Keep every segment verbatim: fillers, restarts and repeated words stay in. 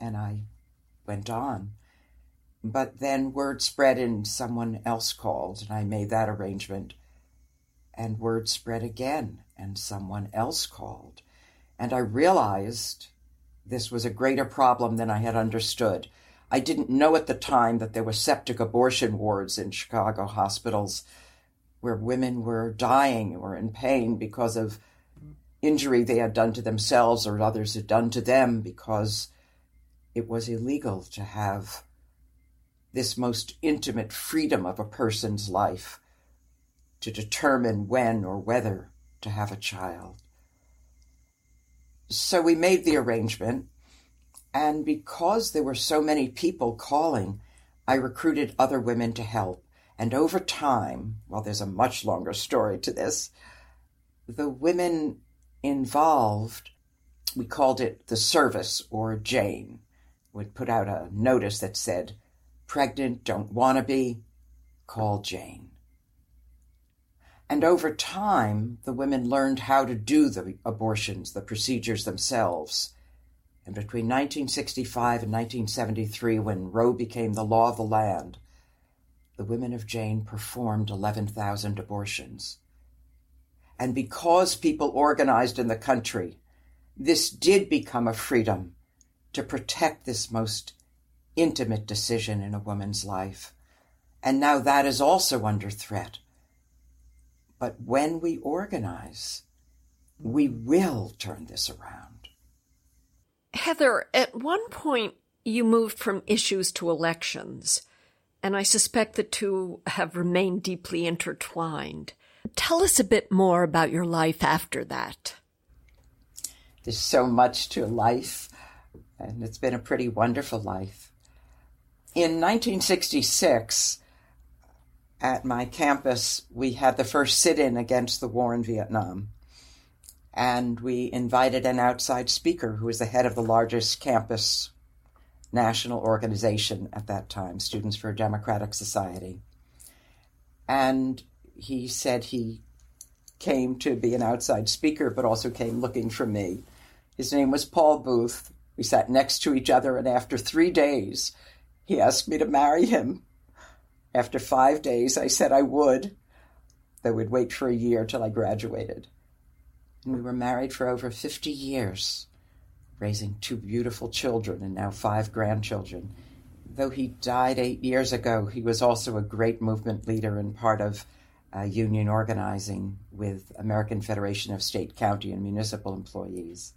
and I went on. But then word spread and someone else called, and I made that arrangement. And word spread again, and someone else called. And I realized this was a greater problem than I had understood. I didn't know at the time that there were septic abortion wards in Chicago hospitals where women were dying or in pain because of injury they had done to themselves or others had done to them, because it was illegal to have this most intimate freedom of a person's life to determine when or whether to have a child. So we made the arrangement, and because there were so many people calling, I recruited other women to help. And over time, well, there's a much longer story to this, the women involved, we called it the service, or Jane, would put out a notice that said, pregnant, don't want to be, call Jane. And over time, the women learned how to do the abortions, the procedures themselves. And between nineteen sixty-five and nineteen seventy-three, when Roe became the law of the land, the women of Jane performed eleven thousand abortions. And because people organized in the country, this did become a freedom to protect this most intimate decision in a woman's life. And now that is also under threat. But when we organize, we will turn this around. Heather, at one point you moved from issues to elections, and I suspect the two have remained deeply intertwined. Tell us a bit more about your life after that. There's so much to life, and it's been a pretty wonderful life. In nineteen sixty-six, at my campus, we had the first sit-in against the war in Vietnam. And we invited an outside speaker who was the head of the largest campus national organization at that time, Students for a Democratic Society. And he said he came to be an outside speaker, but also came looking for me. His name was Paul Booth. We sat next to each other, and after three days, he asked me to marry him. After five days, I said I would, though we'd wait for a year till I graduated. And we were married for over fifty years, raising two beautiful children and now five grandchildren. Though he died eight years ago, he was also a great movement leader and part of uh, union organizing with American Federation of State, County, and Municipal Employees.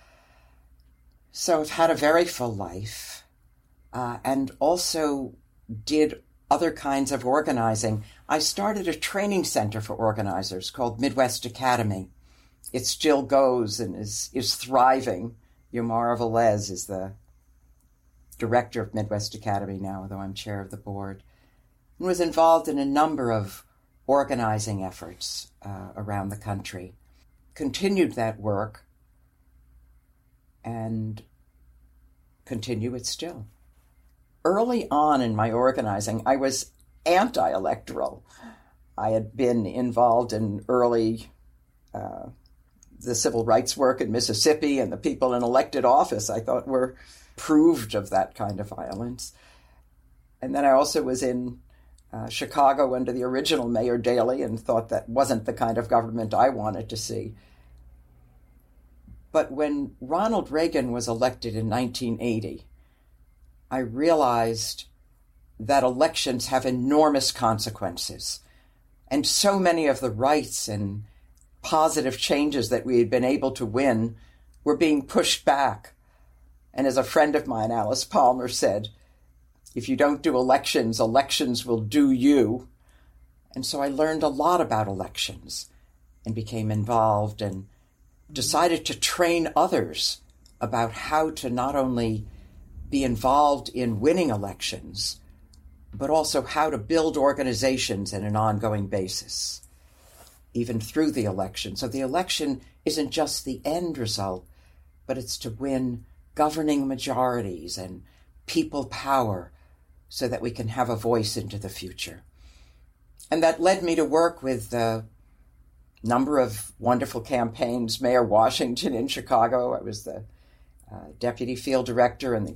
So I've had a very full life, uh, and also did other kinds of organizing. I started a training center for organizers called Midwest Academy. It still goes and is, is thriving. Yomara Velez is the director of Midwest Academy now, although I'm chair of the board, and was involved in a number of organizing efforts uh, around the country. Continued that work and continue it still. Early on in my organizing, I was anti-electoral. I had been involved in early uh, the civil rights work in Mississippi, and the people in elected office I thought were proved of that kind of violence. And then I also was in uh, Chicago under the original Mayor Daley and thought that wasn't the kind of government I wanted to see. But when Ronald Reagan was elected in nineteen eighty, I realized that elections have enormous consequences. And so many of the rights and positive changes that we had been able to win were being pushed back. And as a friend of mine, Alice Palmer, said, if you don't do elections, elections will do you. And so I learned a lot about elections and became involved and decided to train others about how to not only be involved in winning elections, but also how to build organizations on an ongoing basis, even through the election. So the election isn't just the end result, but it's to win governing majorities and people power so that we can have a voice into the future. And that led me to work with a number of wonderful campaigns. Mayor Washington in Chicago, I was the Uh, deputy field director in the